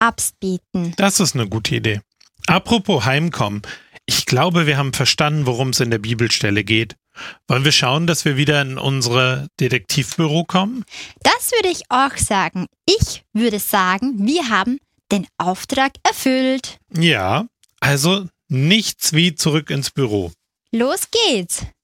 Abst bieten. Das ist eine gute Idee. Apropos Heimkommen. Ich glaube, wir haben verstanden, worum es in der Bibelstelle geht. Wollen wir schauen, dass wir wieder in unsere Detektivbüro kommen? Das würde ich auch sagen. Ich würde sagen, wir haben den Auftrag erfüllt. Ja, also nichts wie zurück ins Büro. Los geht's.